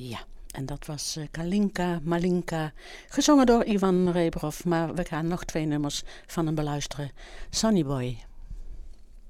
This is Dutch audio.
Ja, en dat was Kalinka Malinka, gezongen door Ivan Rebrov. Maar we gaan nog 2 nummers van hem beluisteren. Sonny Boy.